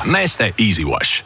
Neste Easy Wash.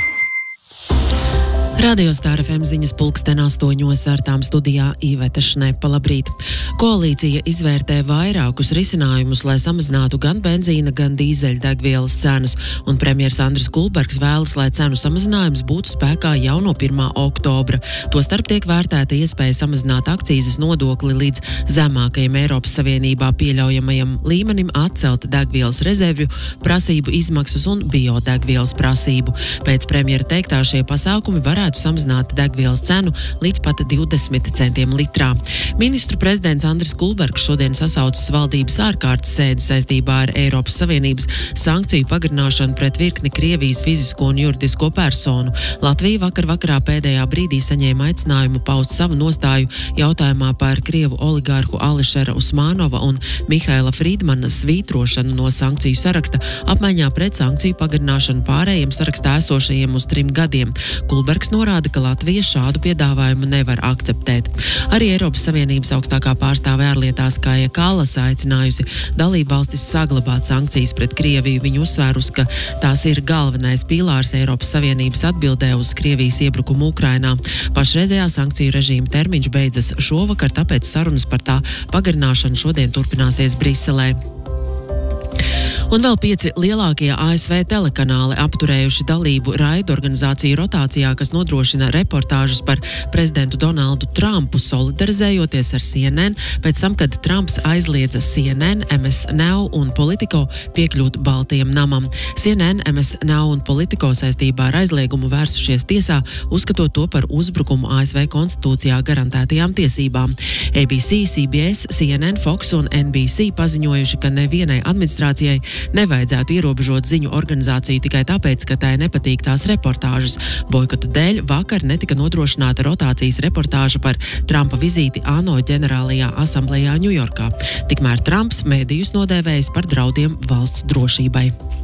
Radio Star FM ziņas 8:00 ar tām studijā Iveta Šnepa. Labrīt. Koalīcija izvērtē vairākus risinājumus, lai samazinātu gan benzīna, gan dīzeļdegvielas cenas, un premjers Andris Kulbergs vēlas, lai cenu samazinājums būtu spēkā jau no 1. oktobra. Tostarp tiek vērtēta iespēja samazināt akcīzes nodokli līdz zemākajam Eiropas Savienībā pieļaujamajam līmenim, atcelt degvielas rezervju prasību izmaksas un biodegvielas prasību. Pēc premjera teiktā šie pasākumi varētu samazināt degvielas cenu līdz pat 20 centiem litrā. Ministru prezidents Andris Kulbergs šodien sasaucis valdības ārkārtas sēdi saistībā ar Eiropas Savienības sankciju pagarināšanu pret virkni Krievijas fizisko un juridisko personu. Latvija vakarā pēdējā brīdī saņēma aicinājumu paust savu nostāju jautājumā par Krievu oligārhu Ališera Usmanova un Mihaila Friedmana svītrošanu no sankciju saraksta apmaiņā pret sankciju pagarināšanu pārējiem sarakstā esošajiem uz 3 gadiem. Kulbergs norāda, ka Latvija šādu piedāvājumu nevar akceptēt. Arī Eiropas Savienības augstākā pārstāve ārlietās Kaja Kallas aicinājusi dalībvalstis saglabāt sankcijas pret Krieviju. Viņa uzsvērusi, ka tās ir galvenais pīlārs Eiropas Savienības atbildē uz Krievijas iebrukumu Ukrainā. Pašreizējā sankciju režīma termiņš beidzas šovakar, tāpēc sarunas par tā pagarināšanu šodien turpināsies Briselē. Un vēl 5 lielākie ASV telekanāli apturējuši dalību raidorganizāciju rotācijā, kas nodrošina reportāžas par prezidentu Donaldu Trumpu, solidarizējoties ar CNN, pēc tam, kad Trumps aizliedza CNN, MS Now un Politico piekļūt Baltajam namam. CNN, MS Now un Politico saistībā ar aizliegumu vērsušies tiesā, uzskatot to par uzbrukumu ASV konstitūcijā garantētajām tiesībām. ABC, CBS, CNN, Fox un NBC paziņojuši, ka nevienai administrācijai nevajadzētu ierobežot ziņu organizāciju tikai tāpēc, ka tai nepatīk tās reportāžas. Boikotu dēļ vakar netika nodrošināta rotācijas reportāža par Trumpa vizīti ANO ģenerālajā asamblējā Ņujorkā. Tikmēr Trumps mēdījus nodēvējis par draudiem valsts drošībai.